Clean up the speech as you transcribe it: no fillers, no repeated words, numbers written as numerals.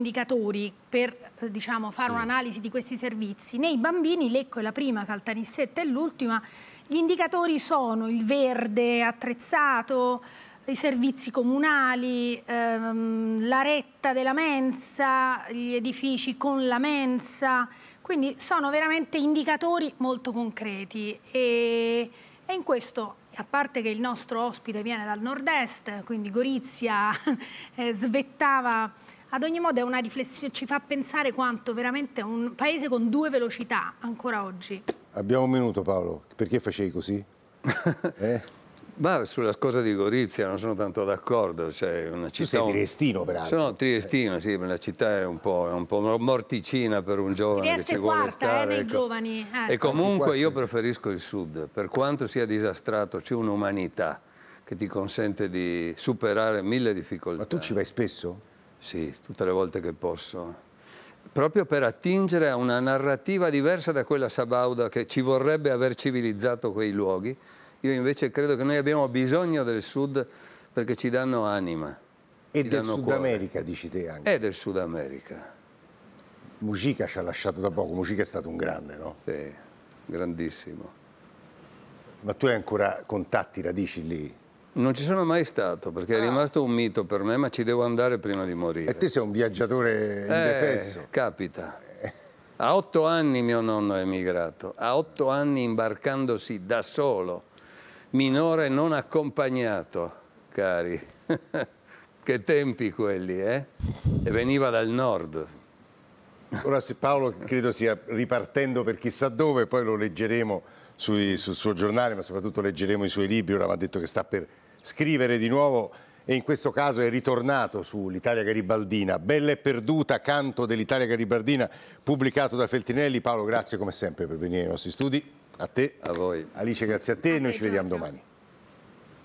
indicatori per diciamo, fare un'analisi di questi servizi. Nei bambini, Lecco è la prima, Caltanissetta è l'ultima, gli indicatori sono il verde attrezzato, i servizi comunali, la retta della mensa, gli edifici con la mensa, quindi sono veramente indicatori molto concreti e in questo, a parte che il nostro ospite viene dal nord-est, quindi Gorizia svettava. Ad ogni modo è una riflessione, ci fa pensare quanto veramente è un paese con due velocità ancora oggi. Abbiamo un minuto, Paolo. Perché facevi così? Ma sulla cosa di Gorizia non sono tanto d'accordo. Cioè, una città, tu sei triestino, peraltro. Sono triestino, sì, ma la città è un po' morticina per un giovane Trieste che ci è vuole quarta, stare. nei Ecco. giovani. E comunque io preferisco il sud. Per quanto sia disastrato, c'è un'umanità che ti consente di superare 1000 difficoltà. Ma tu ci vai spesso? Sì, tutte le volte che posso. Proprio per attingere a una narrativa diversa da quella sabauda che ci vorrebbe aver civilizzato quei luoghi. Io invece credo che noi abbiamo bisogno del Sud perché ci danno anima. E del Sud America, dici te anche. E del Sud America. Mujica ci ha lasciato da poco, Mujica è stato un grande, no? Sì, grandissimo. Ma tu hai ancora contatti, radici lì? Non ci sono mai stato perché è rimasto un mito per me, ma ci devo andare prima di morire. E te sei un viaggiatore indefesso. Capita. A 8 anni mio nonno è emigrato, a 8 anni imbarcandosi da solo, minore non accompagnato, cari. Che tempi quelli, eh? E veniva dal nord. Ora se Paolo credo stia ripartendo per chissà dove, poi lo leggeremo sul suo giornale, ma soprattutto leggeremo i suoi libri. Ora mi ha detto che sta per scrivere di nuovo e in questo caso è ritornato sull'Italia Garibaldina. Bella e perduta, canto dell'Italia Garibaldina, pubblicato da Feltrinelli. Paolo, grazie come sempre per venire ai nostri studi. A te. A voi. Alice, grazie a te e noi ci vediamo domani.